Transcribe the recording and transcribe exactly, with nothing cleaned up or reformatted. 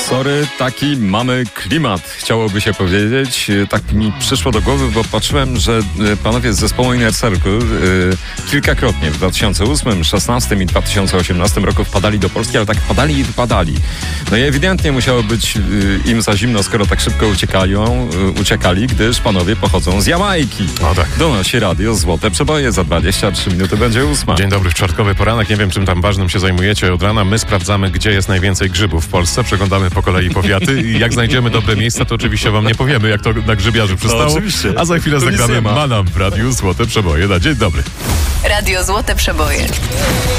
Sorry, taki mamy klimat, chciałoby się powiedzieć. Tak mi przyszło do głowy, bo patrzyłem, że panowie z zespołu Inner Circle y, kilkakrotnie w dwa tysiące ósmym, dwa tysiące szesnastym i dwa tysiące osiemnastym roku wpadali do Polski, ale tak wpadali i wypadali. No i ewidentnie musiało być y, im za zimno, skoro tak szybko uciekają, y, uciekali, gdyż panowie pochodzą z Jamajki. O tak. Donosi radio Złote Przeboje. Za dwadzieścia trzy minuty będzie ósma. Dzień dobry, w czwartkowy poranek. Nie wiem, czym tam ważnym się zajmujecie od rana. My sprawdzamy, gdzie jest najwięcej grzybów w Polsce. Przeglądamy po kolei powiaty i jak znajdziemy dobre miejsca, to oczywiście wam nie powiemy, jak to na grzybiarzy przystało. No, oczywiście. A za chwilę zagramy Manam w radiu Złote Przeboje. Na dzień dobry. Radio Złote Przeboje.